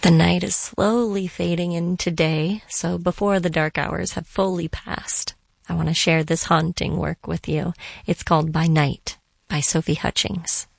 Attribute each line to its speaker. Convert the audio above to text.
Speaker 1: The night is slowly fading into day, so before the dark hours have fully passed, I want to share this haunting work with you. It's called By Night by Sophie Hutchings.